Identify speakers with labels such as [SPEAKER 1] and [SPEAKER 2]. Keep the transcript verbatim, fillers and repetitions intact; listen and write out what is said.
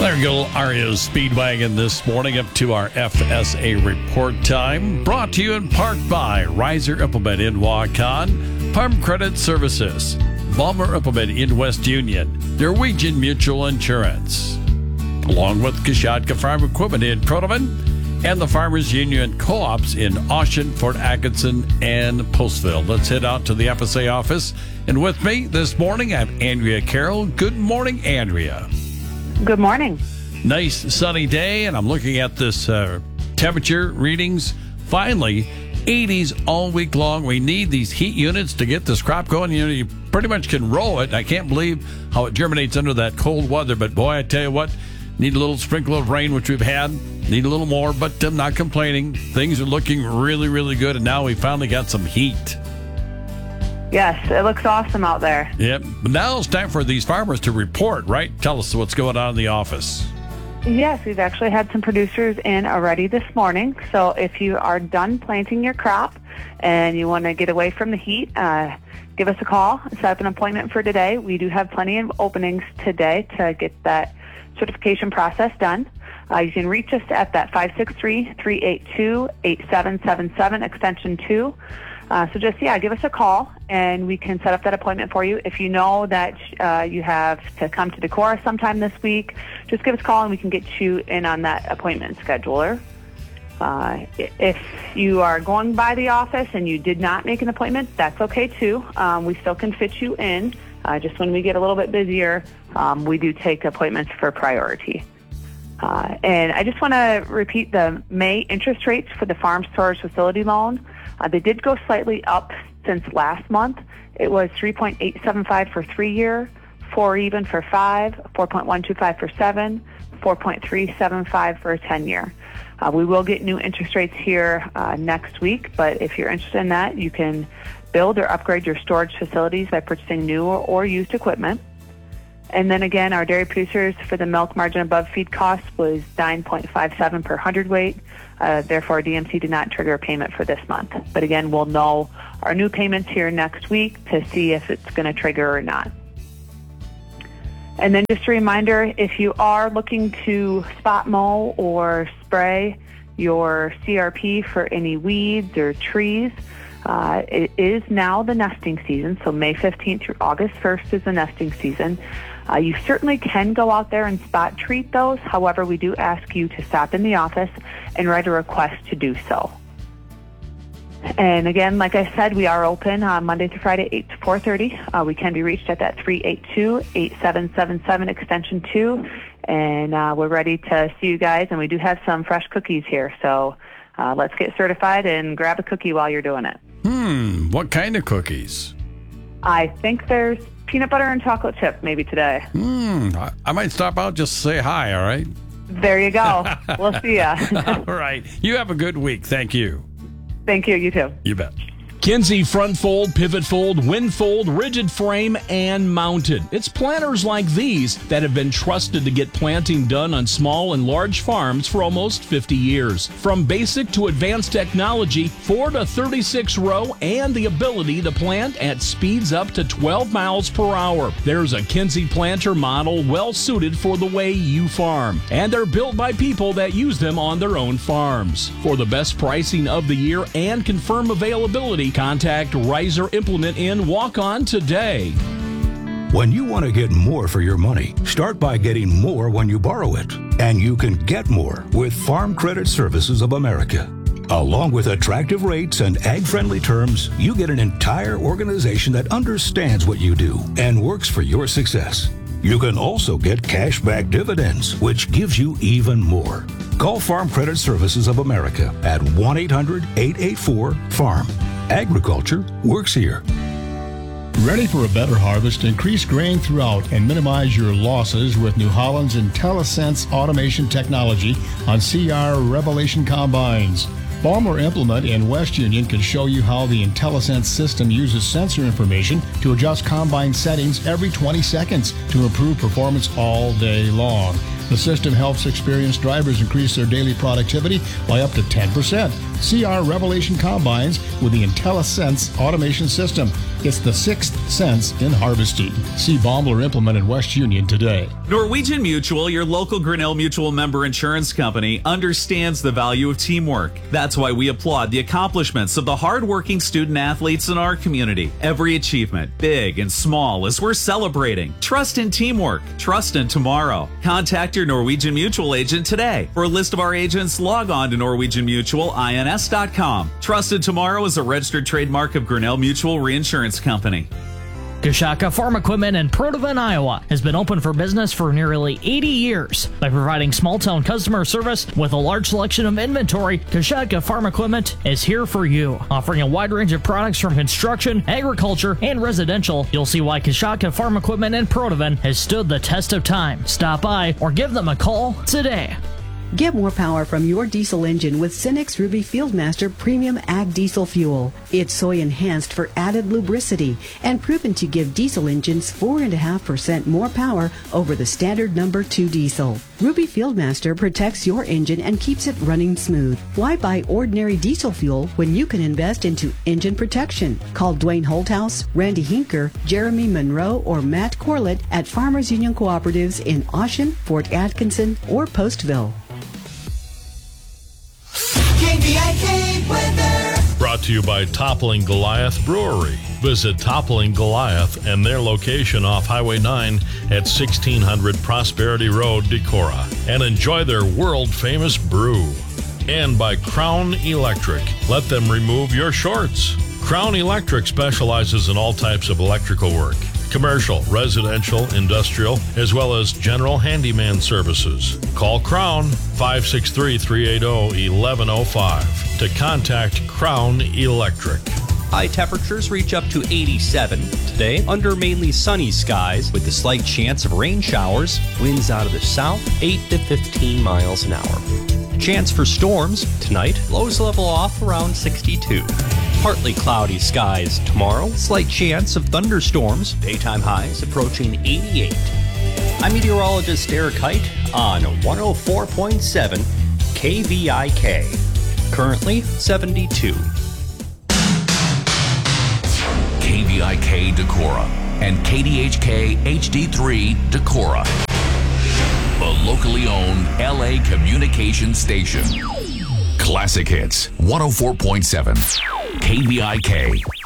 [SPEAKER 1] There we go, R E O Speedwagon this morning up to our F S A report time. Brought to you in part by Riser Implement in Waukon, Farm Credit Services, Balmer Implement in West Union, Norwegian Mutual Insurance, along with Kashatka Farm Equipment in Protoman, and the Farmers Union Co-ops in Austin, Fort Atkinson, and Postville. Let's head out to the F S A office. And with me this morning, I have Andrea Carroll. Good morning, Andrea.
[SPEAKER 2] Good morning.
[SPEAKER 1] Nice sunny day, and I'm looking at this uh, temperature readings. Finally, eighties all week long. We need these heat units to get this crop going. You know, you pretty much can roll it. I can't believe how it germinates under that cold weather. But boy, I tell you what, need a little sprinkle of rain, which we've had. Need a little more, but I'm not complaining. Things are looking really, really good, and now we finally got some heat.
[SPEAKER 2] Yes, it looks awesome out there.
[SPEAKER 1] Yep. But now it's time for these farmers to report, right? Tell us what's going on in the office.
[SPEAKER 2] Yes, we've actually had some producers in already this morning. So if you are done planting your crop and you want to get away from the heat, uh, give us a call, set up an appointment for today. We do have plenty of openings today to get that certification process done. Uh, you can reach us at that five six three, three eight two, eight seven seven seven, extension two. Uh, so just, yeah, give us a call, and we can set up that appointment for you. If you know that uh, you have to come to Decorah sometime this week, just give us a call, and we can get you in on that appointment scheduler. Uh, if you are going by the office and you did not make an appointment, that's okay, too. Um, we still can fit you in. Uh, just when we get a little bit busier, um, we do take appointments for priority. Uh, and I just want to repeat the May interest rates for the farm storage facility loan. Uh, they did go slightly up since last month. It was three point eight seven five for three-year, four even for five, four point one two five for seven, four point three seven five for a ten-year. Uh, we will get new interest rates here uh, next week, but if you're interested in that, you can build or upgrade your storage facilities by purchasing new or, or used equipment. And then again, our dairy producers for the milk margin above feed cost was nine point five seven per hundredweight. Uh, therefore, D M C did not trigger a payment for this month. But again, we'll know our new payments here next week to see if it's going to trigger or not. And then just a reminder, if you are looking to spot mow or spray your C R P for any weeds or trees, Uh, it is now the nesting season, so May fifteenth through August first is the nesting season. Uh, you certainly can go out there and spot treat those. However, we do ask you to stop in the office and write a request to do so. And again, like I said, we are open uh, Monday through Friday, eight to four thirty. Uh, we can be reached at that three eight two, eight seven seven seven, extension two. And uh, we're ready to see you guys, and we do have some fresh cookies here. So uh, let's get certified and grab a cookie while you're doing it.
[SPEAKER 1] Hmm, what kind of cookies?
[SPEAKER 2] I think there's peanut butter and chocolate chip maybe today.
[SPEAKER 1] Hmm, I, I might stop out just to say hi, all right?
[SPEAKER 2] There you go. We'll see ya.
[SPEAKER 1] All right. You have a good week. Thank you.
[SPEAKER 2] Thank you. You too.
[SPEAKER 1] You bet.
[SPEAKER 3] Kinze front fold, pivot fold, wind fold, rigid frame, and mounted. It's planters like these that have been trusted to get planting done on small and large farms for almost fifty years. From basic to advanced technology, four to thirty-six row, and the ability to plant at speeds up to twelve miles per hour. There's a Kinze planter model well suited for the way you farm, and they're built by people that use them on their own farms. For the best pricing of the year and confirm availability, contact Riser Implement in Waukon today.
[SPEAKER 4] When you want to get more for your money, start by getting more when you borrow it. And you can get more with Farm Credit Services of America. Along with attractive rates and ag-friendly terms, you get an entire organization that understands what you do and works for your success. You can also get cash-back dividends, which gives you even more. Call Farm Credit Services of America at one eight hundred, eight eight four, farm. Agriculture works here.
[SPEAKER 5] Ready for a better harvest? Increase grain throughout and minimize your losses with New Holland's IntelliSense automation technology on C R Revelation combines. Balmer Implement in West Union can show you how the IntelliSense system uses sensor information to adjust combine settings every twenty seconds to improve performance all day long. The system helps experienced drivers increase their daily productivity by up to ten percent C R Revelation Combines with the IntelliSense automation system. It's the sixth sense in harvesting. See Baumler Implement in West Union today.
[SPEAKER 6] Norwegian Mutual, your local Grinnell Mutual member insurance company, understands the value of teamwork. That's why we applaud the accomplishments of the hardworking student athletes in our community. Every achievement, big and small, is worth celebrating. Trust in teamwork. Trust in tomorrow. Contact your Norwegian Mutual agent today. For a list of our agents, log on to norwegian mutual ins dot com. Trusted Tomorrow is a registered trademark of Grinnell Mutual Reinsurance Company.
[SPEAKER 7] Kashaka Farm Equipment in Protivin, Iowa has been open for business for nearly eighty years. By providing small-town customer service with a large selection of inventory, Kashaka Farm Equipment is here for you. Offering a wide range of products from construction, agriculture, and residential, you'll see why Kashaka Farm Equipment in Protivin has stood the test of time. Stop by or give them a call today.
[SPEAKER 8] Get more power from your diesel engine with Cenex Ruby Fieldmaster Premium Ag Diesel Fuel. It's soy enhanced for added lubricity and proven to give diesel engines four point five percent more power over the standard number two diesel. Ruby Fieldmaster protects your engine and keeps it running smooth. Why buy ordinary diesel fuel when you can invest into engine protection? Call Dwayne Holthouse, Randy Hinker, Jeremy Monroe, or Matt Corlett at Farmers Union Cooperatives in Oshen, Fort Atkinson, or Postville.
[SPEAKER 9] K V I K weather.
[SPEAKER 10] Brought to you by Toppling Goliath Brewery. Visit Toppling Goliath and their location off Highway nine at sixteen hundred Prosperity Road, Decorah, and enjoy their world-famous brew. And by Crown Electric. Let them remove your shorts. Crown Electric specializes in all types of electrical work. Commercial, residential, industrial, as well as general handyman services. Call Crown five six three, three eight zero, one one zero five to contact Crown Electric.
[SPEAKER 11] High temperatures reach up to eighty-seven today under mainly sunny skies with a slight chance of rain showers. Winds out of the south, eight to fifteen miles an hour. Chance for storms tonight, lows level off around sixty-two. Partly cloudy skies tomorrow, slight chance of thunderstorms, daytime highs approaching eighty-eight. I'm meteorologist Eric Height on one oh four point seven K V I K. Currently seventy-two.
[SPEAKER 12] K V I K Decorah and K D H K H D three Decorah. A locally owned L A communications station. Classic Hits one oh four point seven K V I K.